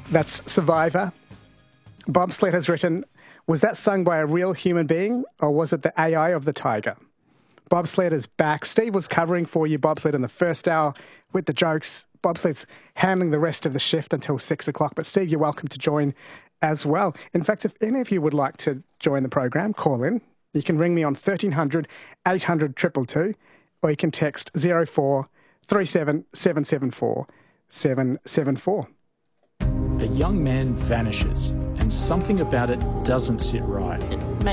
That's Survivor. Bobsled has written, was that sung by a real human being or was it the AI of the tiger? Bobsled is back. Steve was covering for you Bobsled in the first hour with the jokes. Bobsled's handling the rest of the shift until 6 o'clock. But Steve, you're welcome to join as well. In fact, if any of you would like to join the program, call in. You can ring me on 1300 800 222 or you can text 04 37 774 774. A young man vanishes and something about it doesn't sit right. It